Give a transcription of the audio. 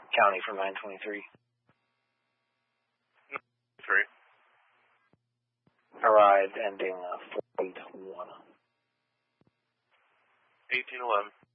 County for 923. 3. Arrived ending 481. 1811.